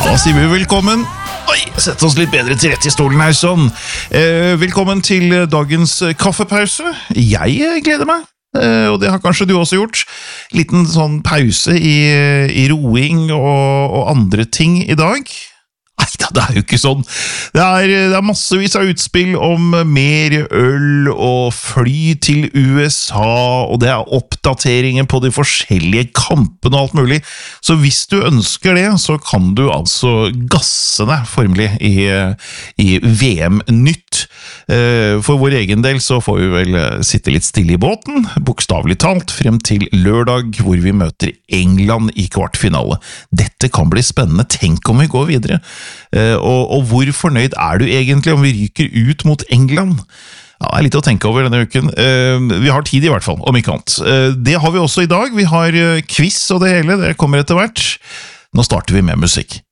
Da sier vi velkommen. Oi, sett oss litt bedre til rett i stolen her, sånn. Velkommen til dagens kaffepause. Jeg gleder meg, og det har kanskje du også gjort. Liten sånn pause i roing og andre ting i dag. Neida, det jo ikke sånn. Det er massevis av utspill om mer øl og fly til USA, og det oppdateringer på de forskjellige kampene og alt mulig. Så hvis du ønsker det, så kan du altså gasse deg formelig i VM-nytt. For vår egen del så får vi vel sitte litt stille i båten, bokstavelig talt, frem til lørdag, hvor vi møter England i kvartfinale. Dette kan bli spennende, tenk om vi går videre. Og hvor fornøyd du egentlig om vi ryker ut mot England? Ja, det litt å tenke over denne uken. Vi har tid i hvert fall, om ikke annet. Det har vi også i dag. Vi har quiz og det hele, det kommer etter hvert. Nå starter vi med musikk.